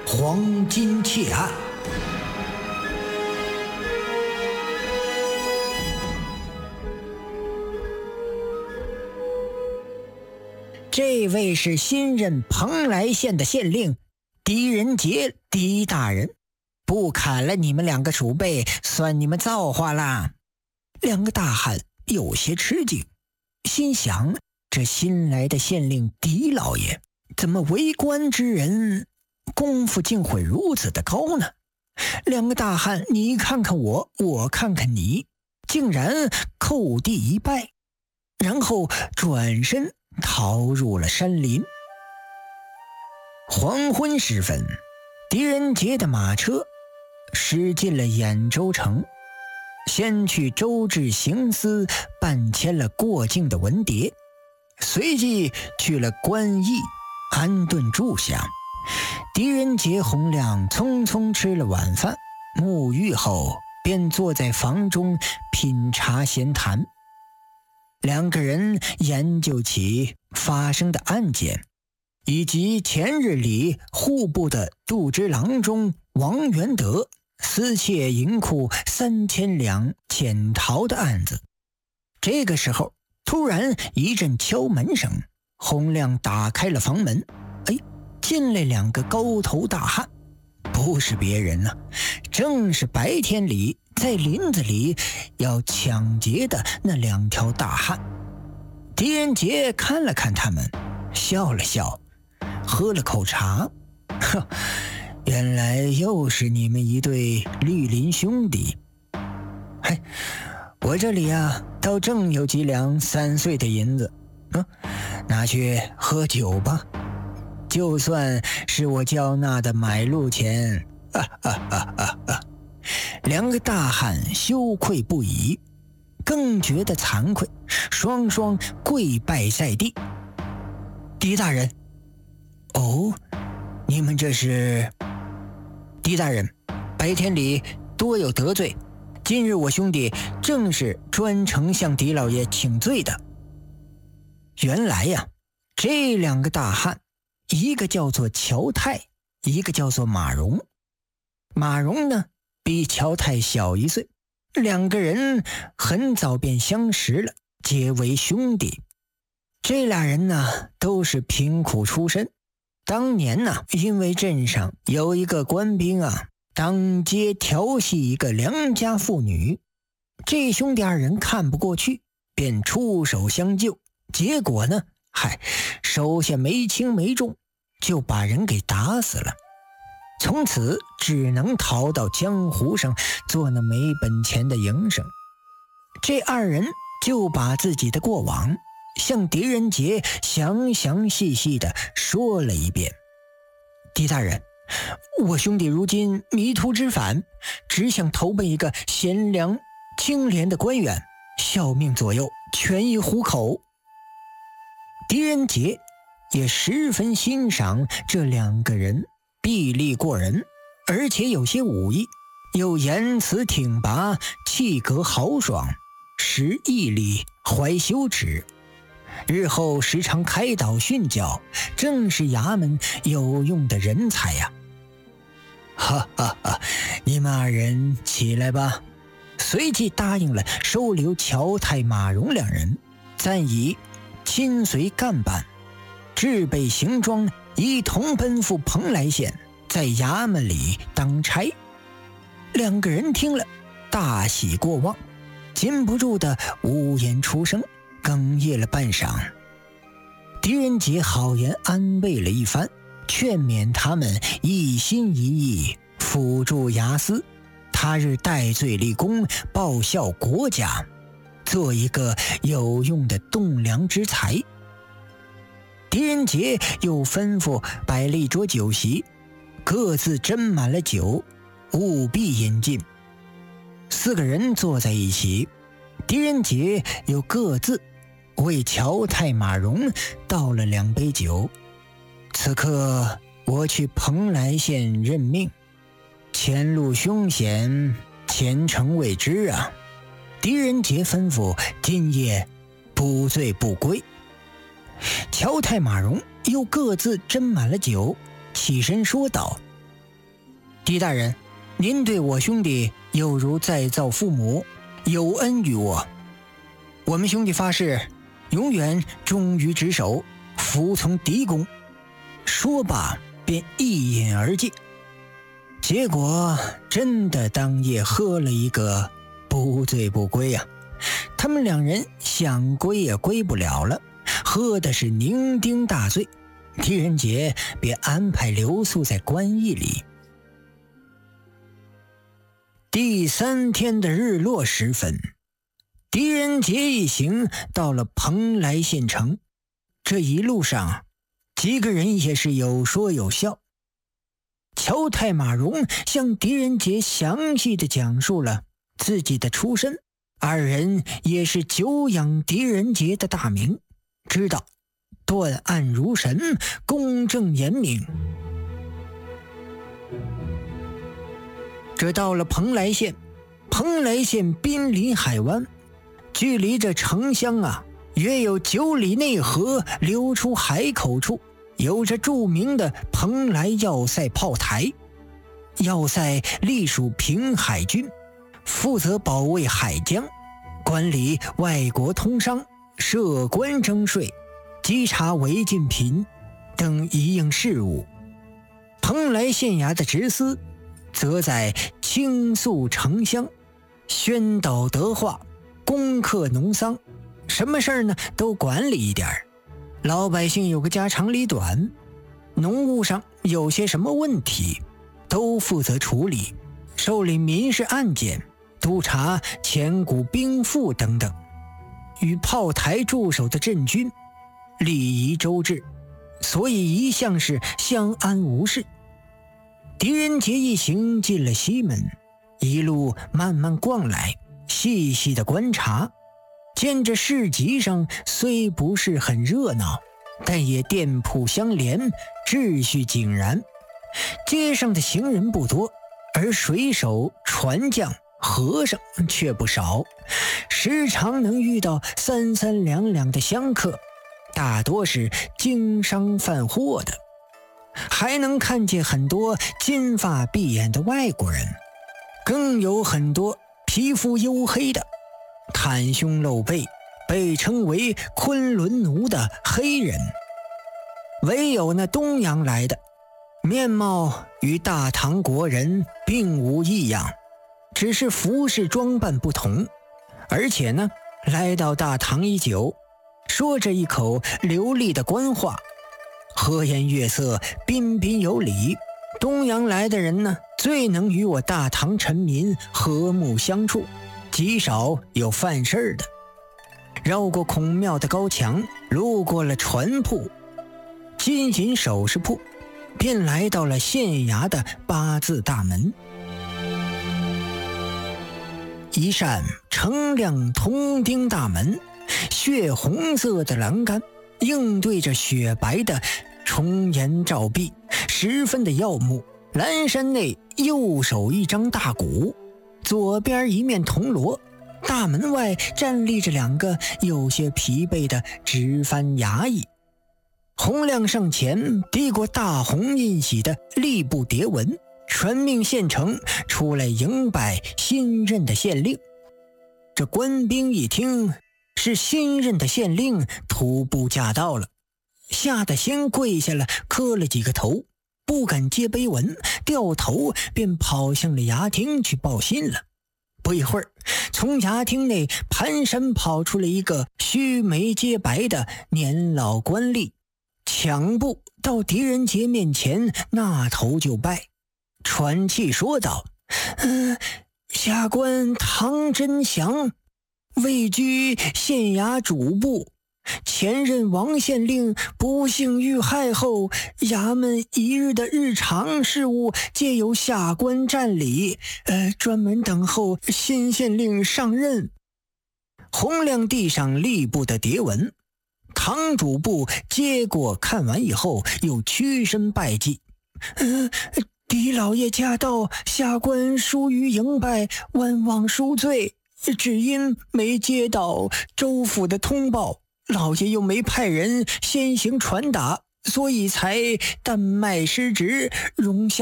黄金窃案。这位是新任蓬莱县的县令狄仁杰，狄大人，不砍了你们两个鼠辈，算你们造化啦。两个大汉有些吃惊，心想这新来的县令狄老爷怎么为官之人功夫竟会如此的高呢？两个大汉你看看我，我看看你，竟然叩地一拜，然后转身逃入了山林。黄昏时分，狄仁杰的马车驶进了兖州城，先去州治行司办签了过境的文牒，随即去了官驿安顿住下。狄仁杰、洪亮匆匆吃了晚饭，沐浴后便坐在房中品茶闲谈。两个人研究起发生的案件，以及前日里户部的度支郎中王元德私窃银库3000两潜逃的案子。这个时候突然一阵敲门声，洪亮打开了房门，进来两个高头大汉，不是别人啊，正是白天里在林子里要抢劫的那两条大汉。狄仁杰看了看他们，笑了笑，喝了口茶，原来又是你们一对绿林兄弟。我这里啊，倒正有几两3岁的银子，拿去喝酒吧，就算是我交纳的买路钱。两个大汉羞愧不已，更觉得惭愧，双双跪拜在地。狄大人，你们这是？狄大人，白天里多有得罪，今日我兄弟正是专程向狄老爷请罪的。原来呀，这两个大汉，一个叫做乔泰，一个叫做马荣。马荣呢，比乔泰小1岁，两个人很早便相识了，结为兄弟。这俩人呢，都是贫苦出身。当年呢，因为镇上有一个官兵啊，当街调戏一个良家妇女，这兄弟二人看不过去，便出手相救。结果呢，手下没轻没重，就把人给打死了。从此只能逃到江湖上做那没本钱的营生。这二人就把自己的过往向狄仁杰详详细细地说了一遍。狄大人，我兄弟如今迷途知返，只想投奔一个贤良清廉的官员，效命左右，全以糊口。狄仁杰也十分欣赏这两个人，臂力过人，而且有些武艺，又言辞挺拔，气格豪爽，识义理，怀羞耻，日后时常开导训教，正是衙门有用的人才呀。你们二人起来吧。随即答应了收留乔泰、马荣两人，暂以亲随干办，置备行装，一同奔赴蓬莱县，在衙门里当差。两个人听了，大喜过望，禁不住的呜咽出声，哽咽了半晌。狄仁杰好言安慰了一番，劝勉他们一心一意辅助衙司，他日戴罪立功，报效国家，做一个有用的栋梁之才。狄仁杰又吩咐摆了一桌酒席，各自斟满了酒，务必饮尽。4个人坐在一起，狄仁杰又各自为乔泰、马荣倒了2杯酒。此刻我去蓬莱县任命，前路凶险，前程未知啊。狄仁杰吩咐今夜不醉不归。乔泰、马荣又各自斟满了酒，起身说道： 狄大人，您对我兄弟有如再造父母，有恩于我。我们兄弟发誓，永远忠于职守，服从狄公。说罢便一饮而尽。结果真的当夜喝了一个不醉不归啊！他们两人想归也归不了了，喝的是酩酊大醉。狄仁杰便安排留宿在官驿里。第3天的日落时分，狄仁杰一行到了蓬莱县城。这一路上，几个人也是有说有笑。乔太马荣向狄仁杰详细的讲述了自己的出身，二人也是久仰狄仁杰的大名，知道断案如神，公正严明。这到了蓬莱县，蓬莱县濒临海湾，距离这城乡约有9里内河流出海口处，有着著名的蓬莱要塞炮台。要塞隶属平海军，负责保卫海疆，管理外国通商，设关征税，稽查违禁品等一应事务。蓬莱县衙的职司则在倾诉城乡，宣导德化，攻克农桑，什么事儿呢都管理一点儿。老百姓有个家长里短，农务上有些什么问题，都负责处理，受理民事案件，督查前股兵赋等等。与炮台驻守的镇军礼仪周至，所以一向是相安无事。狄仁杰一行进了西门，一路慢慢逛来，细细的观察，见这市集上虽不是很热闹，但也店铺相连，秩序井然。街上的行人不多，而水手、船匠、和尚却不少，时常能遇到3、3两两的香客，大多是经商贩货的，还能看见很多金发碧眼的外国人，更有很多皮肤黝黑的，袒胸露背，被称为昆仑奴的黑人。唯有那东洋来的，面貌与大唐国人并无异样，只是服饰装扮不同。而且呢，来到大唐已久，说着一口流利的官话，和颜悦色，彬彬有礼。东洋来的人呢，最能与我大唐臣民和睦相处，极少有犯事的。绕过孔庙的高墙，路过了船铺、金银首饰铺，便来到了县衙的8字大门。一扇澄亮铜钉大门，血红色的栏杆映对着雪白的重檐照壁，十分的耀目。栏山内右手一张大鼓，左边一面铜锣，大门外站立着2个有些疲惫的值班衙役。洪亮上前递过大红印玺的吏部牒文，传命县城出来迎拜新任的县令。这官兵一听是新任的县令徒步驾到了，吓得先跪下了，磕了几个头，不敢接碑文，掉头便跑向了衙厅去报信了。不一会儿，从衙厅内蹒跚跑出了一个须眉皆白的年老官吏，抢步到狄仁杰面前，纳头就拜，喘气说道：下官唐真祥，位居县衙主簿，前任王县令不幸遇害后，衙门一日的日常事务皆由下官占理，专门等候新县令上任。洪亮递上吏部的牒文，唐主簿接过看完以后，又屈身拜祭。狄老爷驾到，下官疏于迎拜，万望恕罪。只因没接到州府的通报，老爷又没派人先行传达，所以才淡卖失职，容下